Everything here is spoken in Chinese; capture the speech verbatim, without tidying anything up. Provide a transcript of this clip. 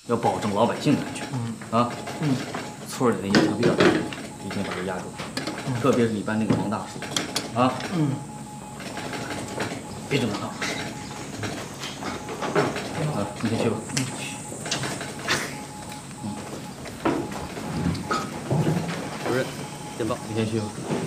要保证老百姓的安全。 嗯啊， 嗯， 村里的影响比较大，一定把这压住。特别是你班那个王大叔，啊， 嗯， 别这么闹。啊，你先去吧。嗯。主任，电报，你先去吧。